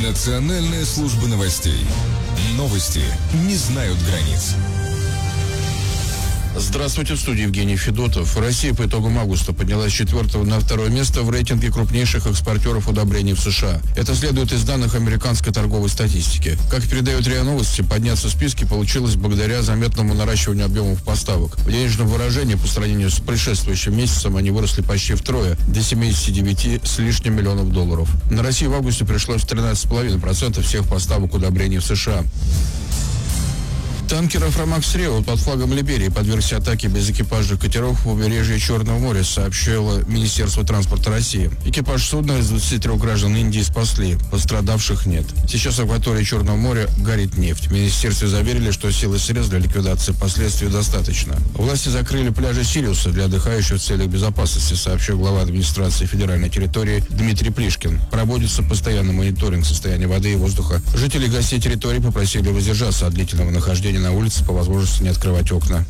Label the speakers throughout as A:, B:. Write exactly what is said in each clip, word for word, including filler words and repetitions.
A: Национальная служба новостей. Новости не знают границ.
B: Здравствуйте, в студии Евгений Федотов. Россия по итогам августа поднялась с четвертого на второе место в рейтинге крупнейших экспортеров удобрений в США. Это следует из данных американской торговой статистики. Как передает РИА Новости, подняться в списке получилось благодаря заметному наращиванию объемов поставок. В денежном выражении по сравнению с предшествующим месяцем они выросли почти втрое, до семидесяти девяти с лишним миллионов долларов. На Россию в августе пришлось тринадцать целых пять десятых процента всех поставок удобрений в США. Танкер «Афромакс Рео» под флагом Либерии подвергся атаке без экипажа катеров в побережье Черного моря, сообщило Министерство транспорта России. Экипаж судна из двадцати трёх граждан Индии спасли, пострадавших нет. Сейчас в акватории Черного моря горит нефть. В министерстве заверили, что сил и средств для ликвидации последствий достаточно. Власти закрыли пляжи Сириуса для отдыхающих в целях безопасности, сообщил глава администрации федеральной территории Дмитрий Плишкин. Проводится постоянный мониторинг состояния воды и воздуха. Жители и гостей территории попросили воздержаться от длительного нахождения на улице, по возможности не открывать окна.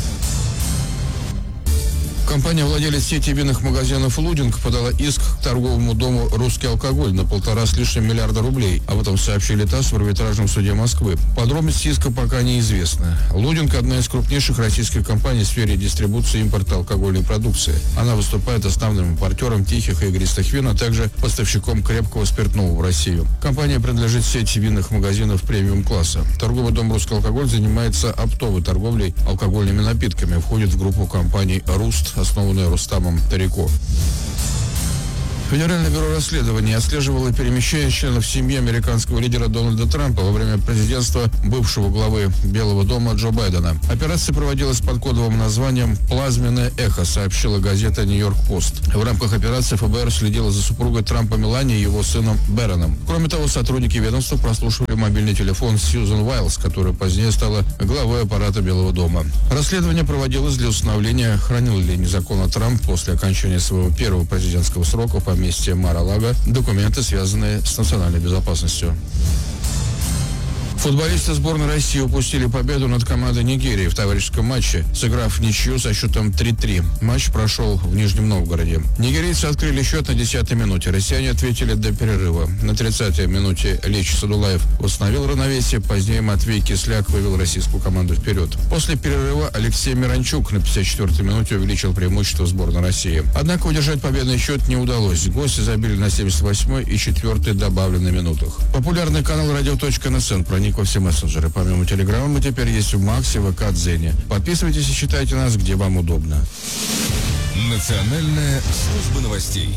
B: Компания-владелец сети винных магазинов «Лудинг» подала иск к торговому дому «Русский алкоголь» на полтора с лишним миллиарда рублей. Об этом сообщили ТАСС в арбитражном суде Москвы. Подробности иска пока неизвестны. «Лудинг» – одна из крупнейших российских компаний в сфере дистрибуции и импорта алкогольной продукции. Она выступает основным импортером тихих и игристых вин, а также поставщиком крепкого спиртного в Россию. Компания принадлежит сети винных магазинов премиум-класса. Торговый дом «Русский алкоголь» занимается оптовой торговлей алкогольными напитками, входит в группу компаний «Руст», основанная Рустамом Таряко. Федеральное бюро расследований отслеживало перемещение членов семьи американского лидера Дональда Трампа во время президентства бывшего главы Белого дома Джо Байдена. Операция проводилась под кодовым названием «Плазменное эхо», сообщила газета «Нью-Йорк Пост». В рамках операции ФБР следило за супругой Трампа Меланией и его сыном Бэроном. Кроме того, сотрудники ведомства прослушивали мобильный телефон Сьюзен Уайлз, которая позднее стала главой аппарата Белого дома. Расследование проводилось для установления, хранил ли незаконно Трамп после окончания своего первого президентского срока по месте Мар-а-Лаго документы, связанные с национальной безопасностью. Футболисты сборной России упустили победу над командой Нигерии в товарищеском матче, сыграв в ничью со счетом три-три. Матч прошел в Нижнем Новгороде. Нигерийцы открыли счет на десятой минуте. Россияне ответили до перерыва. На тридцатой минуте Лечи Садулаев восстановил равновесие. Позднее Матвей Кисляк вывел российскую команду вперед. После перерыва Алексей Миранчук на пятьдесят четвёртой минуте увеличил преимущество сборной России. Однако удержать победный счет не удалось. Гости забили на семьдесят восьмой и четвёртой добавленной минутах. Популярный канал радио точка эн эс эн проник во все мессенджеры. Помимо Телеграма мы теперь есть в Максе, ВК, Дзене. Подписывайтесь и читайте нас, где вам удобно.
A: Национальная служба новостей.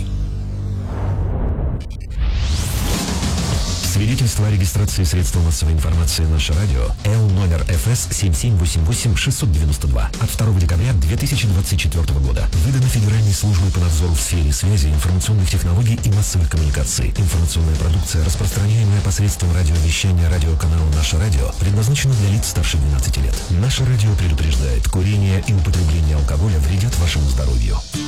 C: Свидетельство о регистрации средства массовой информации «Наше радио» Л номер эф эс семь семь восемь восемь шесть девять два от второго декабря две тысячи двадцать четвёртого года. Выдано Федеральной службой по надзору в сфере связи, информационных технологий и массовых коммуникаций. Информационная продукция, распространяемая посредством радиовещания радиоканала «Наше радио», предназначена для лиц старше двенадцати лет. «Наше радио» предупреждает: курение и употребление алкоголя вредят вашему здоровью.